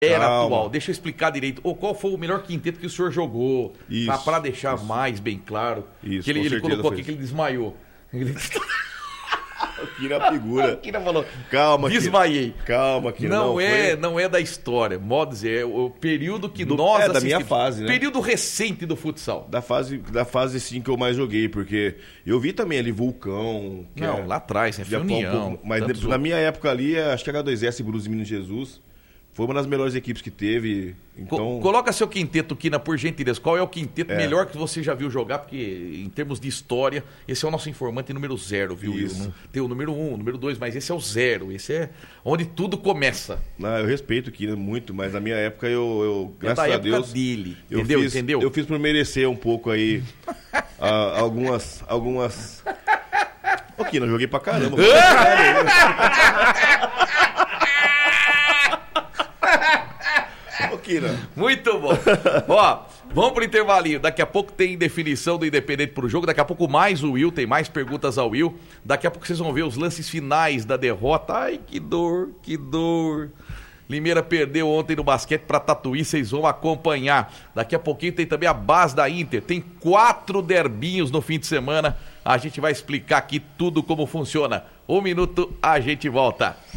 era atual. Deixa eu explicar direito. Qual foi o melhor quinteto que o senhor jogou? Isso. Para deixar mais bem claro. Isso, que ele colocou aqui que ele desmaiou. Kira figura. Kira falou, calma, desmaiei. Kira. Calma, Kira. Não é da história. Modo dizer, é o período que nós assistimos. Da minha fase, né? Período recente do futsal. Da fase sim que eu mais joguei, porque eu vi também ali Vulcão. Lá atrás, União. Mas na minha época ali, acho que H2S Blues de Minas Jesus foi uma das melhores equipes que teve. Então... Coloca seu quinteto, Kina, por gentileza. Qual é o quinteto melhor que você já viu jogar? Porque, em termos de história, esse é o nosso informante número 0, viu? Isso. Tem o número 1, o número 2, mas esse é o 0. Esse é onde tudo começa. Eu respeito o Kina muito, mas na minha época, eu graças a Deus... dele. Entendeu? Eu fiz por merecer um pouco aí algumas... Ô, Kina, eu joguei pra caramba. Muito bom. Ó, vamos pro intervalinho. Daqui a pouco tem definição do Independente pro jogo. Daqui a pouco mais o Will, tem mais perguntas ao Will. Daqui a pouco vocês vão ver os lances finais da derrota. Ai, que dor, que dor. Limeira perdeu ontem no basquete pra Tatuí, vocês vão acompanhar. Daqui a pouquinho tem também a base da Inter. Tem 4 derbinhos no fim de semana. A gente vai explicar aqui tudo como funciona. 1 minuto, a gente volta.